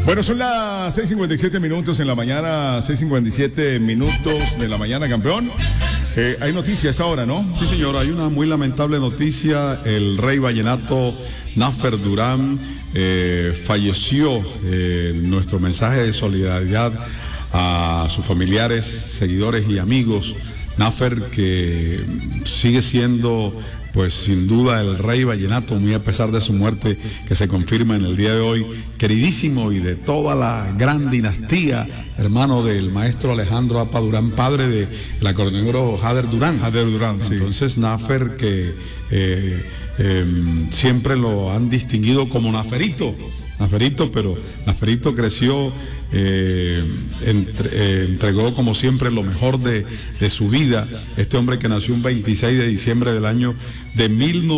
Bueno, son las 6:57 minutos en la mañana, 6:57 minutos de la mañana, campeón. Hay noticias ahora, ¿no? Sí, señor, hay una muy lamentable noticia. El rey vallenato Nafer Durán falleció. Nuestro mensaje de solidaridad a sus familiares, seguidores y amigos. Nafer, que sigue siendo, pues sin duda, el rey vallenato, muy a pesar de su muerte que se confirma en el día de hoy, queridísimo y de toda la gran dinastía, hermano del maestro Alejandro Apa Durán, padre del acordeonero Jader Durán. Jader Durán, sí. Entonces, Nafer, que siempre lo han distinguido como Naferito, pero Naferito creció, entregó como siempre lo mejor de su vida. Este hombre que nació un 26 de diciembre del año de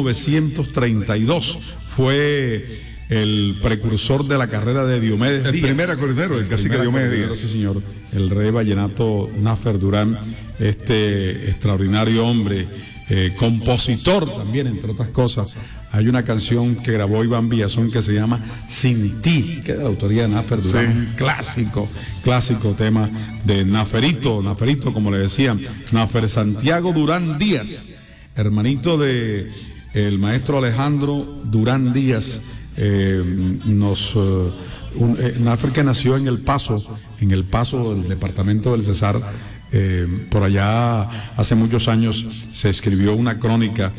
1932 fue el precursor de la carrera de Diomedes Díaz. El primer acordeonero del cacique Diomedes Díaz. Sí, señor. El rey vallenato Nafer Durán, este extraordinario hombre, compositor también, entre otras cosas. Hay una canción que grabó Iván Villazón que se llama Sin Ti, que es de la autoría de Nafer Durán. Sí. Clásico tema de Naferito, como le decían, Nafer Santiago Durán Díaz, hermanito de el maestro Alejandro Durán Díaz. Nafer, que nació en El Paso del departamento del Cesar. Por allá hace muchos años se escribió una crónica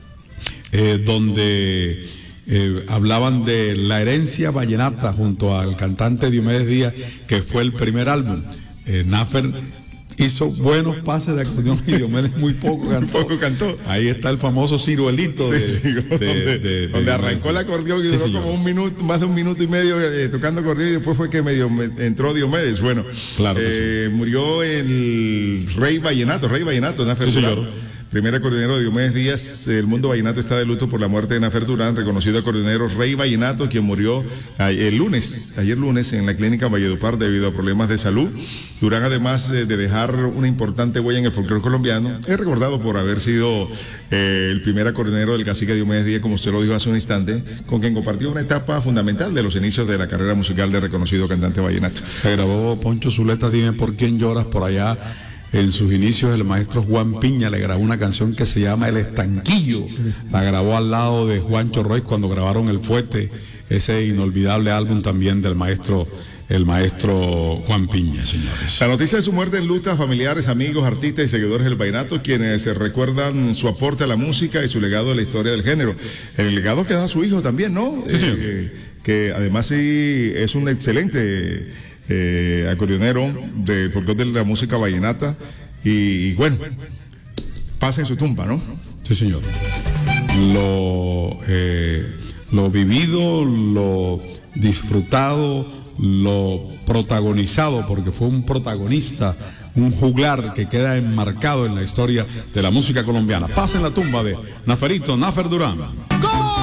donde hablaban de la herencia vallenata junto al cantante Diomedes Díaz, que fue el primer álbum. Nafer hizo buenos pases de acordeón y Diomedes muy poco cantó. Ahí está el famoso ciruelito donde arrancó el acordeón y duró como un minuto, más de un minuto y medio tocando acordeón, y después fue que entró Diomedes. Bueno, claro murió el rey vallenato, Nafer Durán. Señor. Primer acordeonero de Diomedes Díaz. El mundo vallenato está de luto por la muerte de Nafer Durán, reconocido acordeonero rey vallenato, quien murió ayer lunes en la clínica Valledupar debido a problemas de salud. Durán, además de dejar una importante huella en el folclore colombiano, es recordado por haber sido el primer acordeonero del cacique Diomedes Díaz, como usted lo dijo hace un instante, con quien compartió una etapa fundamental de los inicios de la carrera musical de reconocido cantante vallenato. Se grabó Poncho Zuleta, Dime por quién lloras, por allá. En sus inicios el maestro Juan Piña le grabó una canción que se llama El Estanquillo. La grabó al lado de Juancho Roy cuando grabaron El Fuete, ese inolvidable álbum también del maestro Juan Piña, señores. La noticia de su muerte enluta a familiares, amigos, artistas y seguidores del vallenato, quienes recuerdan su aporte a la música y su legado a la historia del género. El legado que da a su hijo también, ¿no? Sí, señor. Que además sí es un excelente acordeonero de folclore de la música vallenata, y bueno, pasa en su tumba, ¿no? Sí, señor. Lo vivido, lo disfrutado, lo protagonizado, porque fue un protagonista, un juglar que queda enmarcado en la historia de la música colombiana. Pasa en la tumba de Nafer Durán.